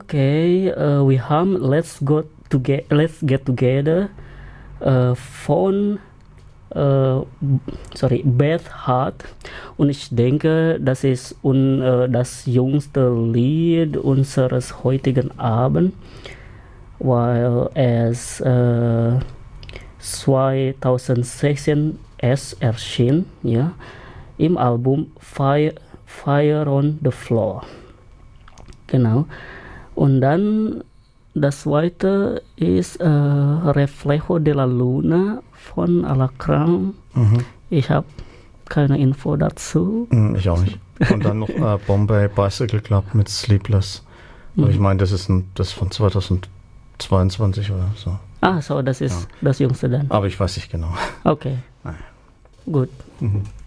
Okay, we haben let's get together von Beth Hart, und ich denke, das ist das jüngste Lied unseres heutigen Abends, weil es 2016 erschien, ja, im Album Fire on the Floor. Genau. Und dann das zweite ist Reflejo de la Luna von Alacrán. Ich habe keine Info dazu. Ich auch nicht. Und dann noch Bombay Bicycle Club mit Sleepless. Aber ich meine, das ist von 2022 oder so. So, das ist das jüngste dann. Aber ich weiß nicht genau. Okay. Nein. Gut.